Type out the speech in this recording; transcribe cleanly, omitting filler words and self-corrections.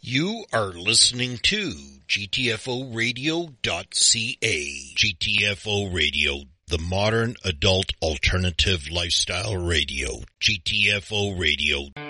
You are listening to GTFOradio.ca. GTFO Radio, the modern adult alternative lifestyle radio. GTFO Radio.